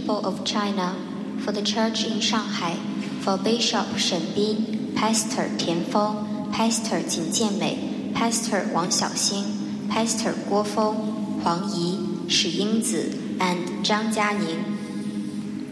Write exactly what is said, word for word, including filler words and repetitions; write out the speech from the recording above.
people of China, for the church in Shanghai, for Bishop Shen Bin, Pastor Tian Feng, Pastor 景建美 Pastor 王小星 Pastor 郭峰、黄怡、史英子 and 张嘉宁